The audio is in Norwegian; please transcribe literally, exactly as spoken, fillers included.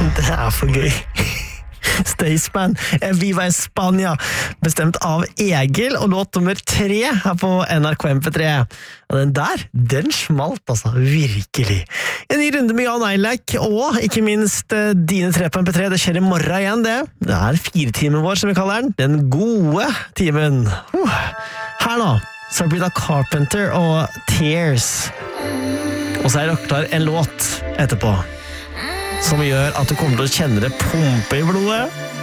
Det er for gøy. Staysman, Viva Espania, bestemt av Egil, og låt nummer tre her på N R K M P tre. Og den der, den smalt altså, virkelig. En ny runde med Jan Eilek, og ikke minst dine tre på M P tre, det skjer i morgen igjen det. Det er fire timen vår, som vi kaller den, den gode timen. Uh. Her nå, Sabrina Carpenter og Tears. Og så er det klar en låt etterpå, som gjør at du kommer til å kjenne det pumpe i blodet.